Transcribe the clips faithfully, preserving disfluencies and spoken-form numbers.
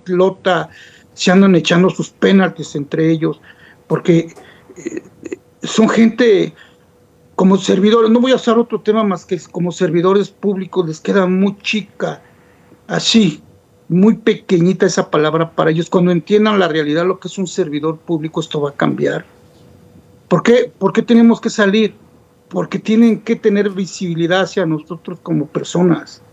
lota, se andan echando sus penaltis entre ellos, porque eh, son gente como servidores, no voy a usar otro tema más que como servidores públicos, les queda muy chica, así, muy pequeñita esa palabra para ellos. Cuando entiendan la realidad, lo que es un servidor público, esto va a cambiar. ¿Por qué? ¿Por qué tenemos que salir? Porque tienen que tener visibilidad hacia nosotros como personas.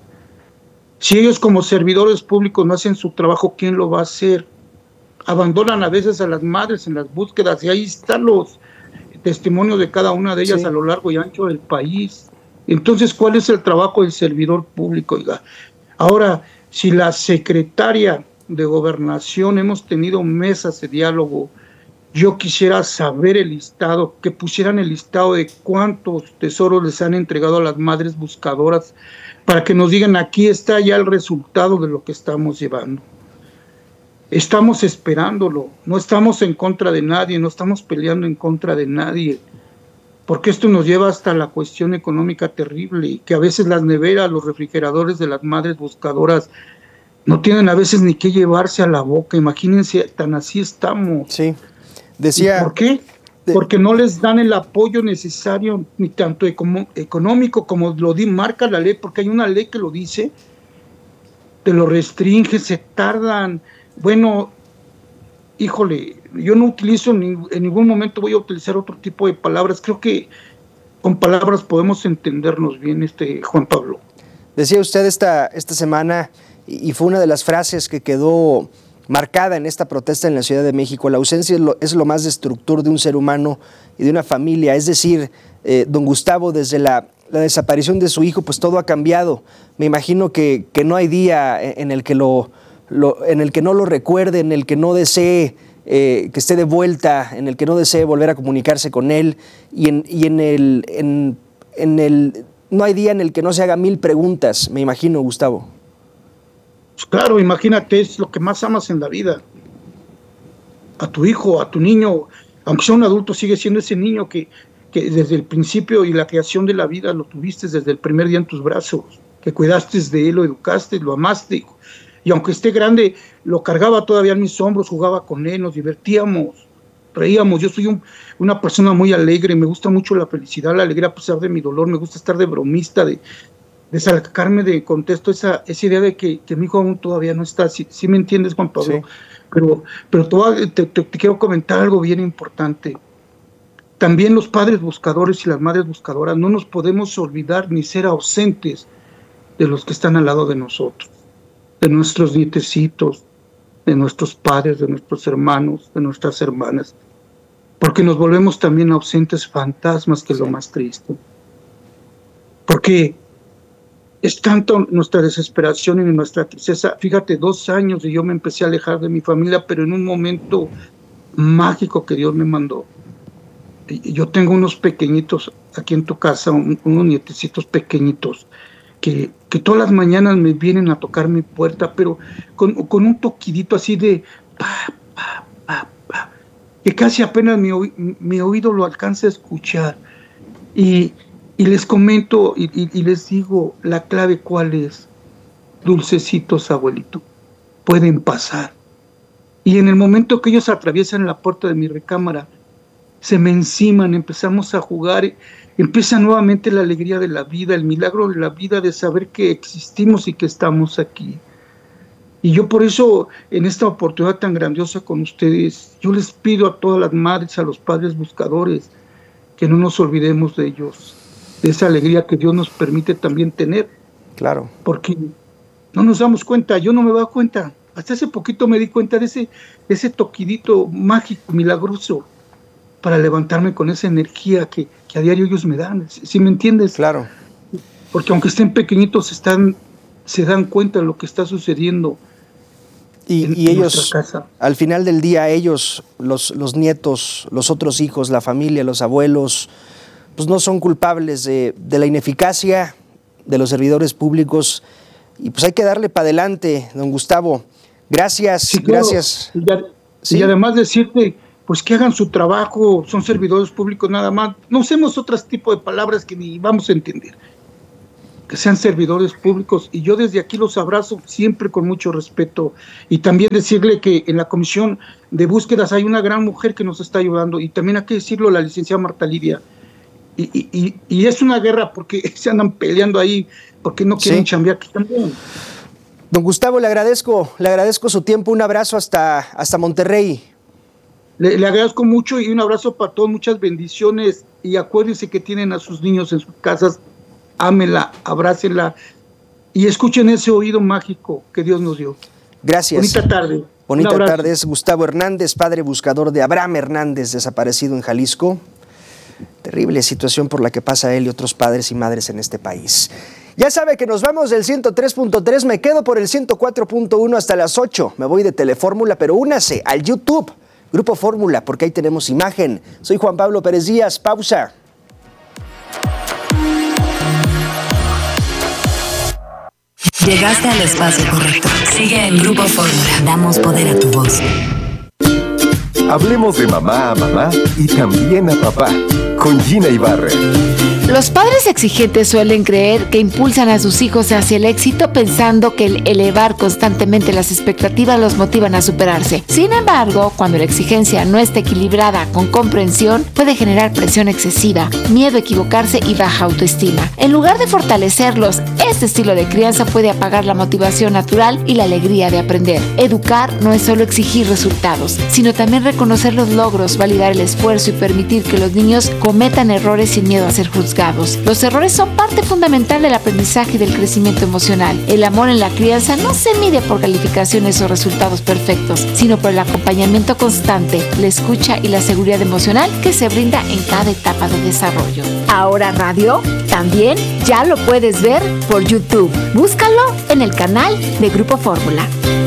Si ellos como servidores públicos no hacen su trabajo, ¿quién lo va a hacer? Abandonan a veces a las madres en las búsquedas, y ahí están los testimonios de cada una de ellas, sí, a lo largo y ancho del país. Entonces, ¿cuál es el trabajo del servidor público? Oiga, ahora, si la secretaria de Gobernación, hemos tenido mesas de diálogo, yo quisiera saber el listado, que pusieran el listado de cuántos tesoros les han entregado a las madres buscadoras, para que nos digan, aquí está ya el resultado de lo que estamos llevando. Estamos esperándolo, no estamos en contra de nadie, no estamos peleando en contra de nadie, porque esto nos lleva hasta la cuestión económica terrible, que a veces las neveras, los refrigeradores de las madres buscadoras no tienen a veces ni qué llevarse a la boca. Imagínense, tan así estamos. Sí, decía... ¿Por qué? Porque no les dan el apoyo necesario, ni tanto económico como lo di, marca la ley, porque hay una ley que lo dice, te lo restringe, se tardan. Bueno, híjole, yo no utilizo, ni, en ningún momento voy a utilizar otro tipo de palabras. Creo que con palabras podemos entendernos bien, este Juan Pablo. Decía usted esta, esta semana, y fue una de las frases que quedó marcada en esta protesta en la Ciudad de México: la ausencia es lo, es lo más destructor de un ser humano y de una familia. Es decir, eh, don Gustavo, desde la, la desaparición de su hijo, pues todo ha cambiado. Me imagino que, que no hay día en el que, lo, lo, en el que no lo recuerde, en el que no desee eh, que esté de vuelta, en el que no desee volver a comunicarse con él, y en, y en el... En, en el no hay día en el que no se haga mil preguntas, me imagino, Gustavo. Claro, imagínate, es lo que más amas en la vida. A tu hijo, a tu niño, aunque sea un adulto, sigue siendo ese niño que, que desde el principio y la creación de la vida lo tuviste desde el primer día en tus brazos, que cuidaste de él, lo educaste, lo amaste, y aunque esté grande, lo cargaba todavía en mis hombros, jugaba con él, nos divertíamos, reíamos. Yo soy un, una persona muy alegre, me gusta mucho la felicidad, la alegría a pesar de mi dolor, me gusta estar de bromista, de... de sacarme de contexto esa, esa idea de que, que mi hijo aún todavía no está. ¿Sí, sí me entiendes, Juan Pablo? Sí. Pero, pero te, te, te, te quiero comentar algo bien importante. También los padres buscadores y las madres buscadoras no nos podemos olvidar ni ser ausentes de los que están al lado de nosotros, de nuestros nietecitos, de nuestros padres, de nuestros hermanos, de nuestras hermanas, porque nos volvemos también ausentes fantasmas, que es sí. lo más triste. Porque es tanto nuestra desesperación y nuestra tristeza. Fíjate, dos años y yo me empecé a alejar de mi familia, pero en un momento mágico que Dios me mandó. Y yo tengo unos pequeñitos aquí en tu casa, un, unos nietecitos pequeñitos, que, que todas las mañanas me vienen a tocar mi puerta, pero con, con un toquidito así de pa, pa, pa, pa, que casi apenas mi, mi oído lo alcanza a escuchar. Y Y les comento y, y, y les digo, la clave cuál es: dulcecitos, abuelito, pueden pasar. Y en el momento que ellos atraviesan la puerta de mi recámara, se me enciman, empezamos a jugar, empieza nuevamente la alegría de la vida, el milagro de la vida, de saber que existimos y que estamos aquí. Y yo por eso, en esta oportunidad tan grandiosa con ustedes, yo les pido a todas las madres, a los padres buscadores, que no nos olvidemos de ellos, de esa alegría que Dios nos permite también tener. Claro. Porque no nos damos cuenta, yo no me doy cuenta. Hasta hace poquito me di cuenta de ese, de ese toquidito mágico, milagroso, para levantarme con esa energía que, que a diario ellos me dan. ¿Sí me entiendes? Claro. Porque aunque estén pequeñitos, están, se dan cuenta de lo que está sucediendo. Y, en, y en ellos, casa. Al final del día, ellos, los, los nietos, los otros hijos, la familia, los abuelos, pues no son culpables de, de la ineficacia de los servidores públicos, y pues hay que darle para adelante, don Gustavo. Gracias, sí, claro. gracias. Y, ya, ¿Sí? y además decirte, pues que hagan su trabajo, son servidores públicos nada más. No usemos otros tipos de palabras que ni vamos a entender. que sean servidores públicos, y yo desde aquí los abrazo siempre con mucho respeto, y también decirle que en la comisión de búsquedas hay una gran mujer que nos está ayudando, y también hay que decirlo, la licenciada Marta Lidia, y, y, y, y es una guerra porque se andan peleando ahí, porque no quieren sí. chambear aquí también. Don Gustavo, le agradezco, le agradezco su tiempo, un abrazo hasta, hasta Monterrey. Le, le agradezco mucho y un abrazo para todos, muchas bendiciones, y acuérdense que tienen a sus niños en sus casas, ámenla, abrácenla y escuchen ese oído mágico que Dios nos dio. Gracias. Bonita tarde. Bonita tarde. Es Gustavo Hernández, padre buscador de Abraham Hernández, desaparecido en Jalisco. Terrible situación por la que pasa él y otros padres y madres en este país. Ya sabe que nos vamos del ciento tres punto tres, me quedo por el ciento cuatro punto uno hasta las ocho. Me voy de Telefórmula, pero únase al YouTube, Grupo Fórmula, porque ahí tenemos imagen. Soy Juan Pablo Pérez Díaz, pausa. Llegaste al espacio correcto. Sigue en Grupo Fórmula. Damos poder a tu voz. Hablemos de mamá a mamá y también a papá, con Gina Ibarra. Los padres exigentes suelen creer que impulsan a sus hijos hacia el éxito pensando que el elevar constantemente las expectativas los motivan a superarse. Sin embargo, cuando la exigencia no está equilibrada con comprensión, puede generar presión excesiva, miedo a equivocarse y baja autoestima. En lugar de fortalecerlos, este estilo de crianza puede apagar la motivación natural y la alegría de aprender. Educar no es solo exigir resultados, sino también reconocer los logros, validar el esfuerzo y permitir que los niños cometan errores sin miedo a ser juzgados. Los errores son parte fundamental del aprendizaje y del crecimiento emocional. El amor en la crianza no se mide por calificaciones o resultados perfectos, sino por el acompañamiento constante, la escucha y la seguridad emocional que se brinda en cada etapa de desarrollo. Ahora radio, también ya lo puedes ver por YouTube. Búscalo en el canal de Grupo Fórmula.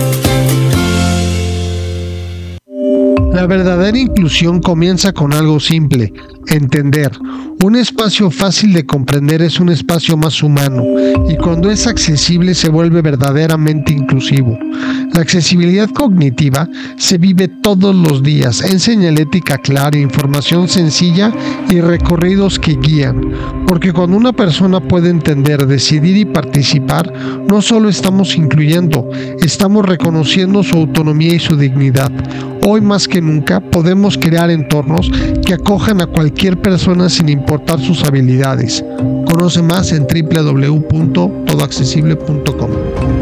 La verdadera inclusión comienza con algo simple: entender. Un espacio fácil de comprender es un espacio más humano, y cuando es accesible se vuelve verdaderamente inclusivo. La accesibilidad cognitiva se vive todos los días en señalética clara, información sencilla y recorridos que guían. Porque cuando una persona puede entender, decidir y participar, no solo estamos incluyendo, estamos reconociendo su autonomía y su dignidad. Hoy más que nunca podemos crear entornos que acojan a cualquier persona sin importar sus habilidades. Conoce más en doble u doble u doble u punto todo accesible punto com.